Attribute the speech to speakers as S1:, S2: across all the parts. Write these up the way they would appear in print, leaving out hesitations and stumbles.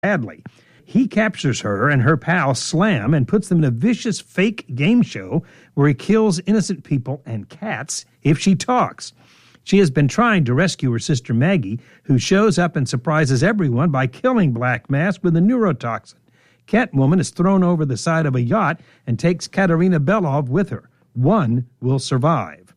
S1: badly. He captures her and her pal Slam and puts them in a vicious fake game show where he kills innocent people and cats if she talks. She has been trying to rescue her sister Maggie, who shows up and surprises everyone by killing Black Mask with a neurotoxin. Catwoman is thrown over the side of a yacht and takes Katarina Belov with her. One will survive.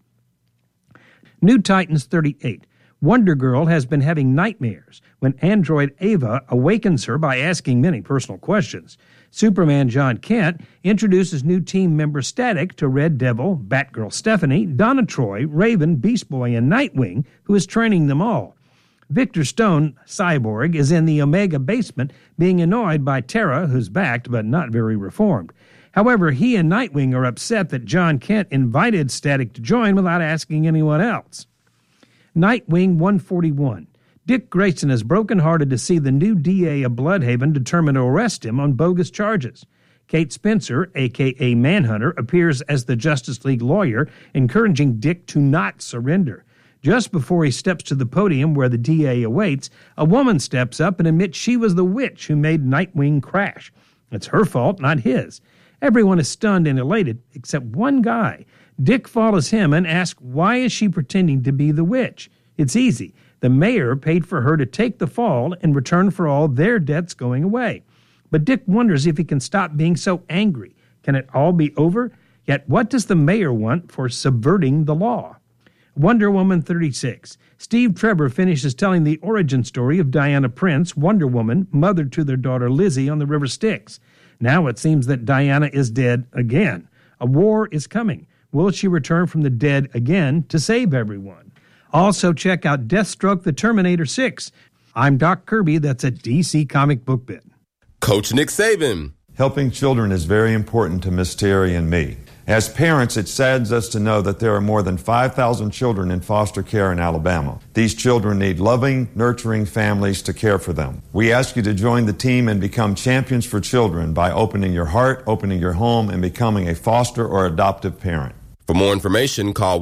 S1: New Titans 38. Wonder Girl has been having nightmares when android Ava awakens her by asking many personal questions. Superman John Kent introduces new team member Static to Red Devil, Batgirl Stephanie, Donna Troy, Raven, Beast Boy, and Nightwing, who is training them all. Victor Stone, Cyborg, is in the Omega basement being annoyed by Terra, who's backed but not very reformed. However, he and Nightwing are upset that John Kent invited Static to join without asking anyone else. Nightwing 141. Dick Grayson is brokenhearted to see the new DA of Bloodhaven determined to arrest him on bogus charges. Kate Spencer, a.k.a. Manhunter, appears as the Justice League lawyer, encouraging Dick to not surrender. Just before he steps to the podium where the DA awaits, a woman steps up and admits she was the witch who made Nightwing crash. It's her fault, not his. Everyone is stunned and elated, except one guy. Dick follows him and asks, why is she pretending to be the witch? It's easy. The mayor paid for her to take the fall in return for all their debts going away. But Dick wonders if he can stop being so angry. Can it all be over? Yet what does the mayor want for subverting the law? Wonder Woman 36. Steve Trevor finishes telling the origin story of Diana Prince, Wonder Woman, mother to their daughter Lizzie on the River Styx. Now it seems that Diana is dead again. A war is coming. Will she return from the dead again to save everyone? Also check out Deathstroke the Terminator 6. I'm Doc Kirby, that's a DC Comic Book Bit.
S2: Coach Nick Saban.
S3: Helping children is very important to Miss Terry and me. As parents, it saddens us to know that there are more than 5,000 children in foster care in Alabama. These children need loving, nurturing families to care for them. We ask you to join the team and become champions for children by opening your heart, opening your home, and becoming a foster or adoptive parent.
S2: For more information, call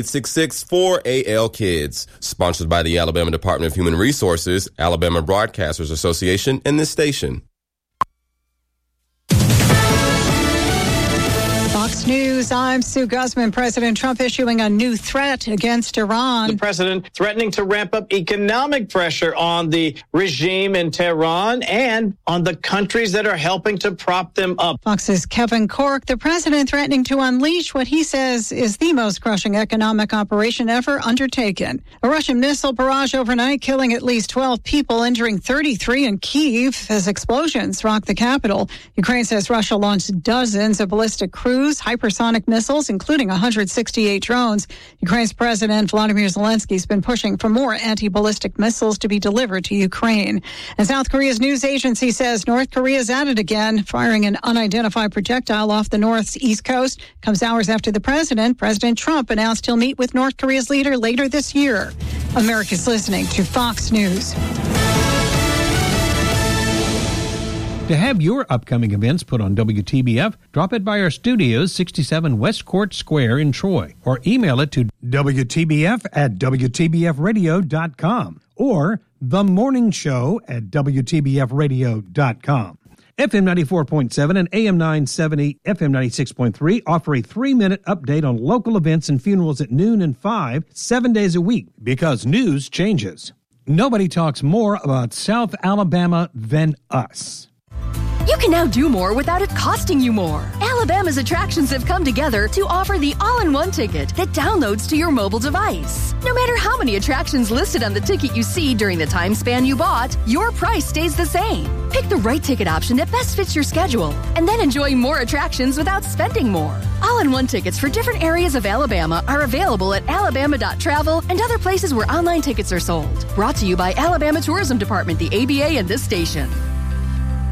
S2: 1-866-4AL-KIDS. Sponsored by the Alabama Department of Human Resources, Alabama Broadcasters Association, and this station.
S4: Fox News, I'm Sue Guzman. President Trump issuing a new threat against Iran.
S5: The president threatening to ramp up economic pressure on the regime in Tehran and on the countries that are helping to prop them up.
S4: Fox's Kevin Corke, the president threatening to unleash what he says is the most crushing economic operation ever undertaken. A Russian missile barrage overnight killing at least 12 people, injuring 33 in Kyiv as explosions rock the capital. Ukraine says Russia launched dozens of ballistic cruise, hypersonic missiles, including 168 drones. Ukraine's President Volodymyr Zelensky has been pushing for more anti-ballistic missiles to be delivered to Ukraine. And South Korea's news agency says North Korea is at it again, firing an unidentified projectile off the North's east coast. Comes hours after President Trump, announced he'll meet with North Korea's leader later this year. America's listening to Fox News.
S1: To have your upcoming events put on WTBF, drop it by our studios, 67 West Court Square in Troy, or email it to WTBF@WTBFradio.com or The Morning Show at WTBFradio.com. FM 94.7 and AM 970, FM 96.3 offer a 3-minute update on local events and funerals at noon and 5, 7 days a week, because news changes. Nobody talks more about South Alabama than us.
S6: You can now do more without it costing you more. Alabama's attractions have come together to offer the all-in-one ticket that downloads to your mobile device. No matter how many attractions listed on the ticket you see during the time span you bought, your price stays the same. Pick the right ticket option that best fits your schedule, and then enjoy more attractions without spending more. All-in-one tickets for different areas of Alabama are available at alabama.travel and other places where online tickets are sold. Brought to you by Alabama Tourism Department, the ABA, and this station.